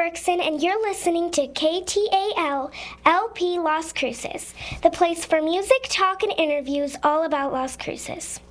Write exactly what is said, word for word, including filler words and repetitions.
Erickson, and you're listening to K T A L L P Las Cruces, the place for music, talk, and interviews all about Las Cruces.